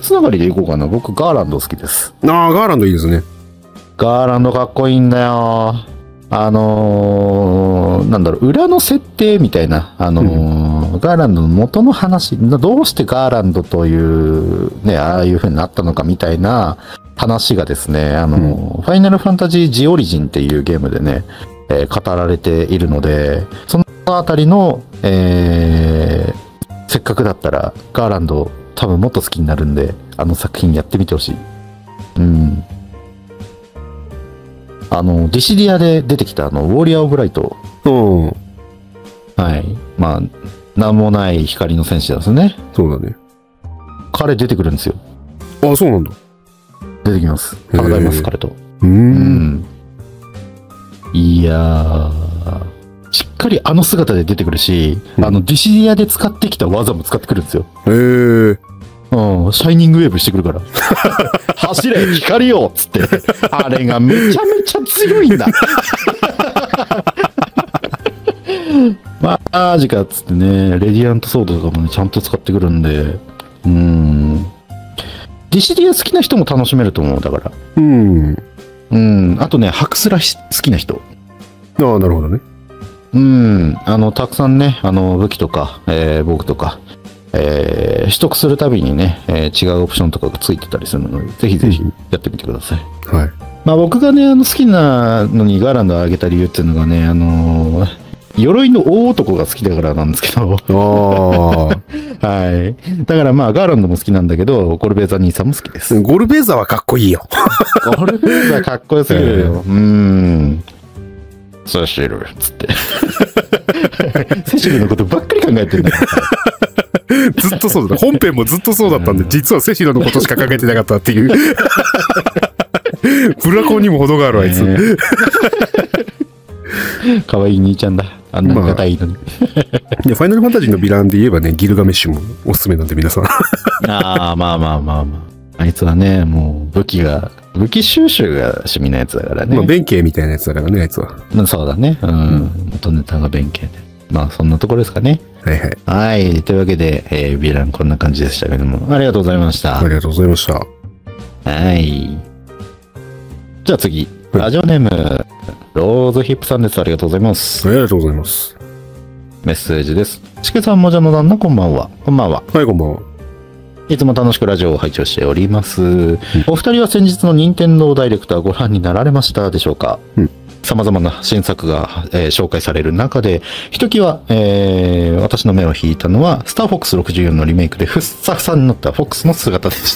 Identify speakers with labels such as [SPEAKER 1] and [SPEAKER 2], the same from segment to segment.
[SPEAKER 1] つながりでいこうかな。僕、ガーランド好きです。
[SPEAKER 2] ああ、ガーランドいいですね。
[SPEAKER 1] ガーランドかっこいいんだよ。なんだろう、裏の設定みたいな、ガーランドの元の話、どうしてガーランドという、ね、ああいう風になったのかみたいな話がですね、ファイナルファンタジージオリジンっていうゲームでね、語られているので、そのあたりの、せっかくだったら、ガーランド多分もっと好きになるんで、あの作品やってみてほしい。うん。ディシディアで出てきたウォーリアー・オブ・ライト。はい。まあ、なんもない光の戦士ですね。
[SPEAKER 2] そうだね。
[SPEAKER 1] 彼出てくるんですよ。
[SPEAKER 2] あ、そうなんだ。
[SPEAKER 1] 出てきます。戦います、彼と。いやー、しっかりあの姿で出てくるし、ディシディアで使ってきた技も使ってくるんですよ。シャイニングウェーブしてくるから。走れ光よっつって。あれがめちゃめちゃ強いんだ。マジかっつってね、レディアントソードとかもね、ちゃんと使ってくるんで、ディシディア好きな人も楽しめると思う、だから。あとね、ハクスラ好きな人。
[SPEAKER 2] ああ、なるほどね。
[SPEAKER 1] たくさんね、武器とか、防具とか、取得するたびにね、違うオプションとかがついてたりするので、ぜひぜひやってみてください。
[SPEAKER 2] はい。
[SPEAKER 1] まあ僕がね、好きなのにガーランドをあげた理由っていうのがね、鎧の大男が好きだからなんですけど。はい。だからまあガーランドも好きなんだけど、ゴルベーザ兄さんも好きです。
[SPEAKER 2] ゴルベーザはかっこいいよ。
[SPEAKER 1] ゴルベーザかっこよすぎるよ。セシル、つって。セシルのことばっかり考えてんだよ。
[SPEAKER 2] ずっとそうだ。本編もずっとそうだったんで、実はセシルのことしか考えてなかったっていう。ブラコンにも程があるあいつ。
[SPEAKER 1] 可愛い兄ちゃんだ。あんな硬いのに。
[SPEAKER 2] ファイナルファンタジーのヴィランで言えばね、ギルガメッシュもおすすめなんで皆さん。
[SPEAKER 1] まあ。あいつはね、もう武器収集が趣味なやつだからね。
[SPEAKER 2] 弁慶みたいなやつだからね、あいつは。
[SPEAKER 1] そうだね。元ネタが弁慶で。まあそんなところですかね。はい。というわけで、ヴィランこんな感じでしたけども、ありがとうございました。
[SPEAKER 2] ありがとうございました。
[SPEAKER 1] はい。じゃあ次、ラジオネーム、ローズヒップさんです。ありがとうございます。
[SPEAKER 2] ありがとうございます。
[SPEAKER 1] メッセージです。しけさんもじゃの旦那、こんばんは。こんばんは。
[SPEAKER 2] はい、こんばんは。
[SPEAKER 1] いつも楽しくラジオを拝聴しております。お二人は先日の任天堂ダイレクトはご覧になられましたでしょうか？様々な新作が、紹介される中で、ひときわ、私の目を引いたのは、スターフォックス64のリメイクでふっさふさになったフォックスの姿でした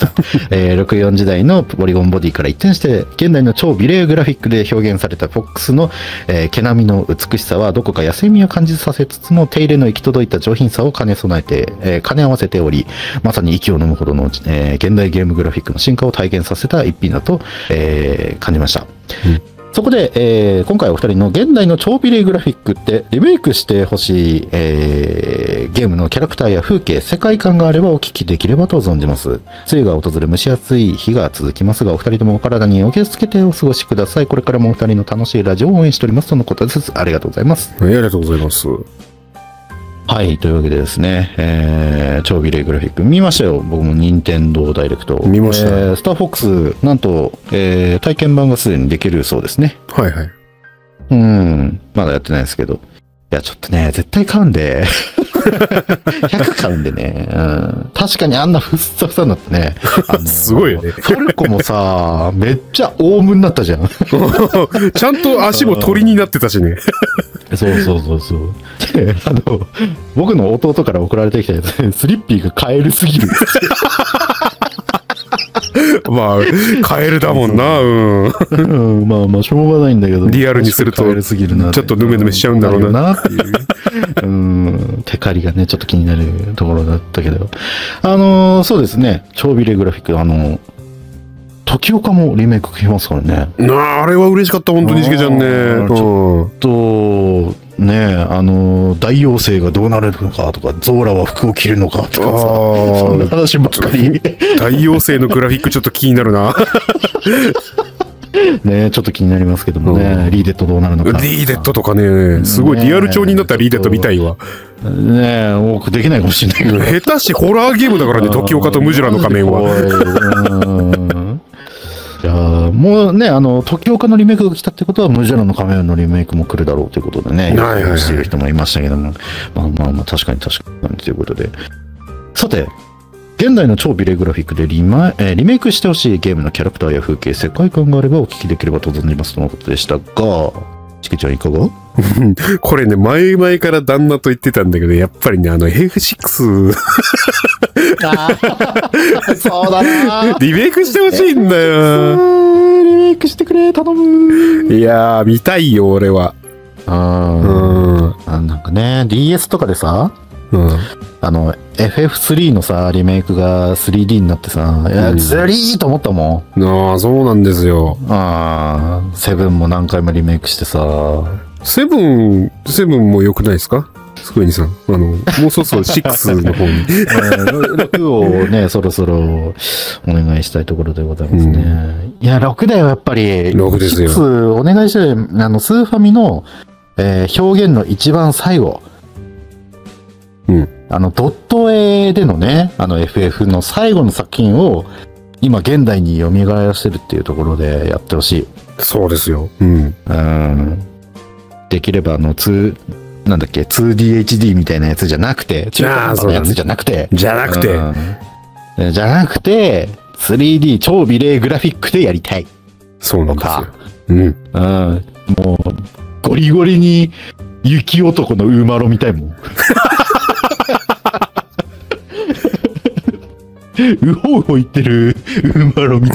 [SPEAKER 1] 。64時代のポリゴンボディから一転して、現代の超美麗グラフィックで表現されたフォックスの、毛並みの美しさは、どこか野生味を感じさせつつも、手入れの行き届いた上品さを兼ね備えて、兼ね合わせており、まさに息を飲むほどの、現代ゲームグラフィックの進化を体験させた一品だと、感じました。そこで、今回お二人の現代の超美麗グラフィックってリメイクしてほしい、ゲームのキャラクターや風景、世界観があればお聞きできればと存じます。梅雨が訪れ蒸し暑い日が続きますが、お二人ともお体にお気をつけてお過ごしください。これからもお二人の楽しいラジオを応援しておりますとのことです。ありがとうございます。
[SPEAKER 2] ありがとうございます。
[SPEAKER 1] はい、というわけでですね、超美麗グラフィック見ましたよ。僕も任天堂ダイレクト。
[SPEAKER 2] 見ました。
[SPEAKER 1] スターフォックス、なんと、体験版がすでにできるそうですね。
[SPEAKER 2] はいはい。
[SPEAKER 1] まだやってないですけど。いや、ちょっとね、絶対買うんで。100買うんでね。確かにあんなふっさふさになってね。
[SPEAKER 2] すごいよね。
[SPEAKER 1] ファルコもさ、めっちゃオウムになったじゃん。
[SPEAKER 2] ちゃんと足も鳥になってたしね。
[SPEAKER 1] そう。で、僕の弟から送られてきたやつ、スリッピーがカエルすぎる。
[SPEAKER 2] まあ、カエルだもんな、
[SPEAKER 1] まあ、しょうがないんだけど。
[SPEAKER 2] リアルにすると、ちょっとヌメヌメしちゃうんだろうな。っていう。
[SPEAKER 1] テカリがね、ちょっと気になるところだったけど。そうですね、超美麗グラフィック、時岡もリメイク来ますからね。
[SPEAKER 2] あれは嬉しかった、本当にしげちゃんね。
[SPEAKER 1] ちょっと、ね、大妖精がどうなるのかとか、ゾーラは服を着るのかとかさ、そんな話ばっかり。
[SPEAKER 2] 大妖精のグラフィックちょっと気になるな。
[SPEAKER 1] ね、ちょっと気になりますけどもね、リーデットどうなるのか。
[SPEAKER 2] リーデットとかね、すごいリアル調になったリーデット見たいわ。
[SPEAKER 1] ねえ、多くできないかもしれないけど。
[SPEAKER 2] 下手しホラーゲームだからね、時岡とムジュラの仮面は。
[SPEAKER 1] じゃあ、もうね、時岡のリメイクが来たってことは、ムジュラの仮面のリメイクも来るだろうということでね、している人もいましたけども、まあ、確かにということで。さて、現代の超美麗グラフィックでリメイクしてほしいゲームのキャラクターや風景、世界観があればお聞きできればと存じますとのことでしたが、しけちゃんいかが？
[SPEAKER 2] これね、前々から旦那と言ってたんだけど、やっぱりね、FF6
[SPEAKER 1] そうだな。
[SPEAKER 2] リメイクしてほしいんだよ。
[SPEAKER 1] リメイクしてくれ、頼む。
[SPEAKER 2] いやー、見たいよ、俺は。
[SPEAKER 1] なんかね、DS とかでさ、FF3 のさ、リメイクが 3D になってさ、いや、ずりーと思ったもん。
[SPEAKER 2] ああ、そうなんですよ。
[SPEAKER 1] セブンも何回もリメイクしてさ。
[SPEAKER 2] セブンも良くないですか？スクエニさん。もうそろそろ6の方に。
[SPEAKER 1] 6をね、そろそろお願いしたいところでございますね。いや、6だよ、やっぱり。
[SPEAKER 2] 6ですよ。
[SPEAKER 1] 6お願いして、スーファミの、表現の一番最後。ドット絵でのね、FF の最後の作品を、今現代に蘇らせるっていうところでやってほしい。
[SPEAKER 2] そうですよ。
[SPEAKER 1] できればなんだっけ、2DHD みたいなやつじゃなくて、中途のやつじゃなくて、3D 超美麗グラフィックでやりたい。
[SPEAKER 2] そうなんですよ。
[SPEAKER 1] もう、ゴリゴリに雪男のウーマロみたいもん。うほうほ言ってるウーマロみたい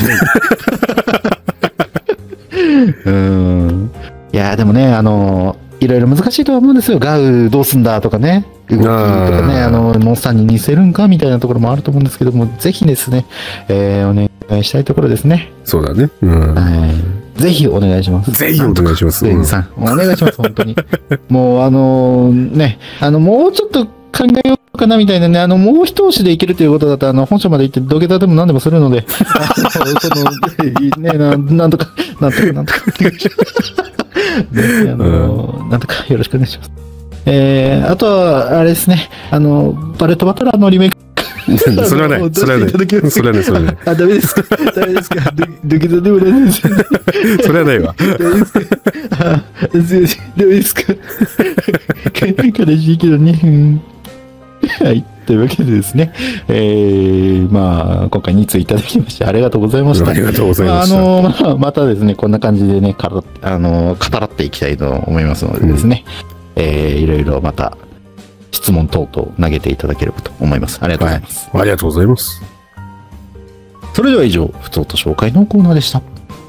[SPEAKER 1] な。いやでもね、いろいろ難しいとは思うんですよ。ガウどうすんだとかね。動きとかね、モンスターに似せるんかみたいなところもあると思うんですけども、ぜひですね、お願いしたいところですね。
[SPEAKER 2] そうだね。
[SPEAKER 1] ぜひお願いします。
[SPEAKER 2] ぜひお願いします。
[SPEAKER 1] お願いします、本当に。もうもうちょっと考えようかなみたいなね、もう一押しでいけるということだったら、本社まで行って土下座でも何でもするので、なんとかお願いします。なんとかよろしくお願いします。あとは、あれですね、バレットバトラーのリメイク。
[SPEAKER 2] それはない。それはない。
[SPEAKER 1] ダメですか？ダメですか？土下座でもないです。
[SPEAKER 2] それはないわ。
[SPEAKER 1] ダメですか？悲しいけどね。はい。というわけでですね、今回2通いただきましてありがとうございました。
[SPEAKER 2] ありがとうございました。
[SPEAKER 1] またですね、こんな感じでね、語らっていきたいと思いますのでですね、いろいろまた質問等々投げていただければと思います。ありがとうございます。
[SPEAKER 2] ありがとうございます。
[SPEAKER 1] それでは以上、ふつおた紹介のコーナーでした。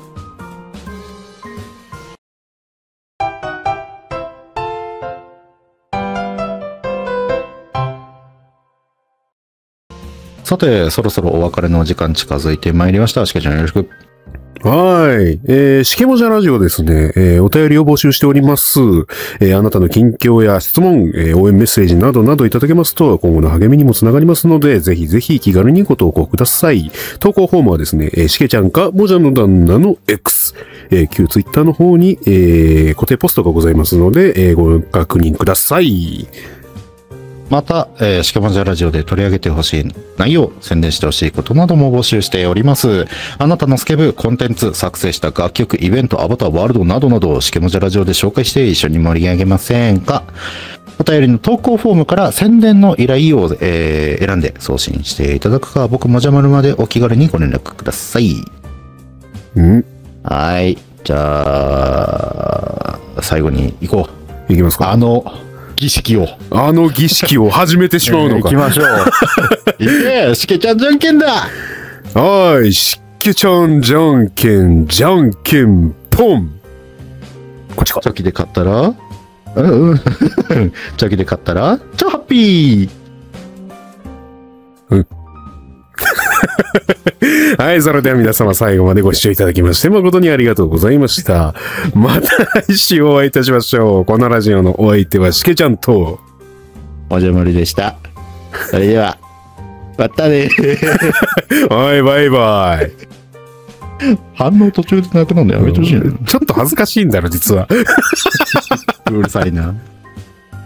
[SPEAKER 1] さて、そろそろお別れの時間近づいてまいりました。しけちゃんよろしく。
[SPEAKER 2] はい。しけもじゃラジオですね、お便りを募集しております。あなたの近況や質問、応援メッセージなどなどいただけますと、今後の励みにもつながりますので、ぜひぜひ気軽にご投稿ください。投稿フォームはですね、しけちゃんか、もじゃの旦那の X、旧ツイッターの方に、固定ポストがございますので、ご確認ください。
[SPEAKER 1] また、しけもじゃラジオで取り上げてほしい内容、宣伝してほしいことなども募集しております。あなたのスケブ、コンテンツ、作成した楽曲、イベント、アバター、ワールドなどなど、しけもじゃラジオで紹介して一緒に盛り上げませんか？お便りの投稿フォームから宣伝の依頼を、選んで送信していただくか、僕もじゃまるまでお気軽にご連絡ください。はい。じゃあ、最後に行こ
[SPEAKER 2] う。行きますか。
[SPEAKER 1] 儀式を
[SPEAKER 2] 始めてしまうのか。
[SPEAKER 1] 行きましょう。いけ、しけちゃんじゃんけんだ。
[SPEAKER 2] はい、しけちゃんじゃんけんポン。こっちか。
[SPEAKER 1] チョキで勝ったらチョキで勝ったら超ハッピー。
[SPEAKER 2] はい、それでは皆様最後までご視聴いただきまして誠にありがとうございました。また来週お会いいたしましょう。このラジオのお相手はしけちゃんと
[SPEAKER 1] おじゃまるでした。それではまたね。
[SPEAKER 2] はい、バイバイ。
[SPEAKER 1] 反応途中でなくなるのやめてほしいな。
[SPEAKER 2] ちょっと恥ずかしいんだろ実は。
[SPEAKER 1] うるさいな。